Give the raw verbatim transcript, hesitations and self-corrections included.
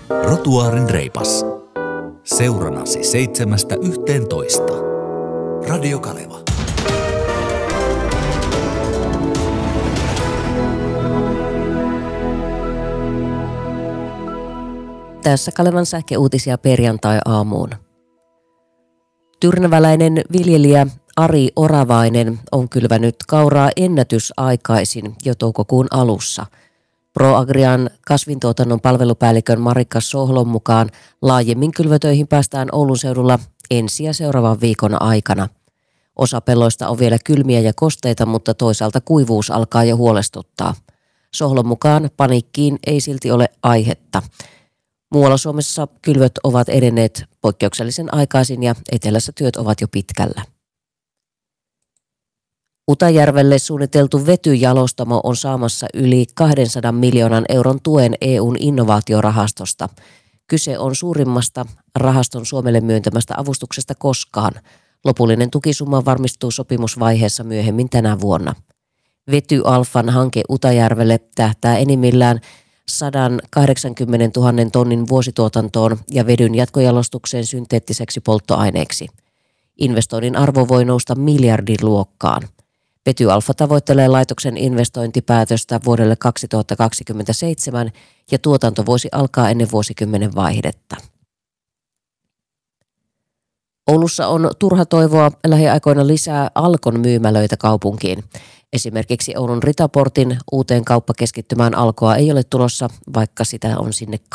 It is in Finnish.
Rotuaarin reipas. Seuranasi seitsemästä yhteentoista. Radio Kaleva. Tässä Kalevan sähköuutisia perjantai-aamuun. Tyrnäväläinen viljelijä Ari Oravainen on kylvänyt kauraa ennätysaikaisin jo toukokuun alussa. ProAgrian kasvintuotannon palvelupäällikön Marika Sohlon mukaan laajemmin kylvötöihin päästään Oulun seudulla ensi ja seuraavan viikon aikana. Osa pelloista on vielä kylmiä ja kosteita, mutta toisaalta kuivuus alkaa jo huolestuttaa. Sohlon mukaan paniikkiin ei silti ole aihetta. Muualla Suomessa kylvöt ovat edenneet poikkeuksellisen aikaisin ja etelässä työt ovat jo pitkällä. Utajärvelle suunniteltu vetyjalostamo on saamassa yli kahdensadan miljoonan euron tuen E U:n innovaatiorahastosta. Kyse on suurimmasta rahaston Suomelle myöntämästä avustuksesta koskaan. Lopullinen tukisumma varmistuu sopimusvaiheessa myöhemmin tänä vuonna. Vety Alfan hanke Utajärvelle tähtää enimmillään sata kahdeksankymmentätuhatta tonnin vuosituotantoon ja vedyn jatkojalostukseen synteettiseksi polttoaineeksi. Investoinnin arvo voi nousta miljardin luokkaan. Vety Alfa tavoittelee laitoksen investointipäätöstä vuodelle kaksituhattakaksikymmentäseitsemän ja tuotanto voisi alkaa ennen vuosikymmenen vaihdetta. Oulussa on turha toivoa lähiaikoina lisää Alkon myymälöitä kaupunkiin. Esimerkiksi Oulun Ritaportin uuteen kauppakeskittymään Alkoa ei ole tulossa, vaikka sitä on sinne